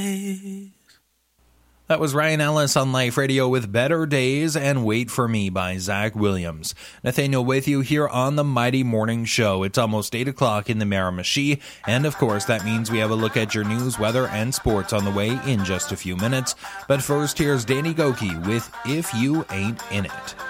That was Ryan Ellis on Life Radio with Better Days and Wait For Me by Zach Williams. Nathaniel with you here on the Mighty Morning Show. It's almost 8 o'clock in the Miramichi, and of course that means we have a look at your news, weather, and sports on the way in just a few minutes. But first, here's Danny Gokey with If You Ain't In It.